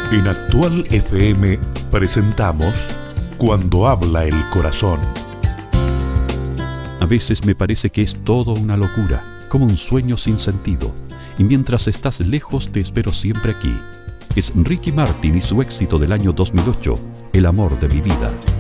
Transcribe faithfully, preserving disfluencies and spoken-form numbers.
En Actual F M presentamos Cuando habla el corazón. A veces me parece que es todo una locura, como un sueño sin sentido, y mientras estás lejos te espero siempre aquí. Es Ricky Martin y su éxito del año dos mil ocho, El amor de mi vida.